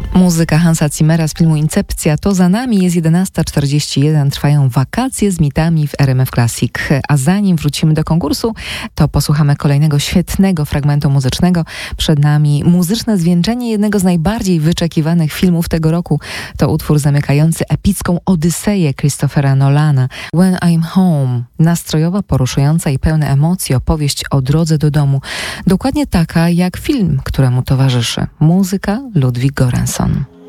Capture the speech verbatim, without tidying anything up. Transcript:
Muzyka Hansa Zimmera z filmu Incepcja to za nami, jest jedenasta czterdzieści jeden, trwają wakacje z mitami w R M F Classic. A zanim wrócimy do konkursu, to posłuchamy kolejnego świetnego fragmentu muzycznego. Przed nami muzyczne zwieńczenie jednego z najbardziej wyczekiwanych filmów tego roku. To utwór zamykający epicką odyseję Christophera Nolana. When I'm Home. Nastrojowa, poruszająca i pełna emocji opowieść o drodze do domu. Dokładnie taka jak film, któremu towarzyszy. Muzyka Ludwig Göransson.